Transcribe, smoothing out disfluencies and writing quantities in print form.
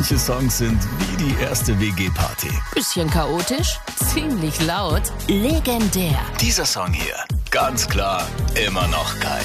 Manche Songs sind wie die erste WG-Party. Bisschen chaotisch, ziemlich laut, legendär. Dieser Song hier, ganz klar, immer noch geil.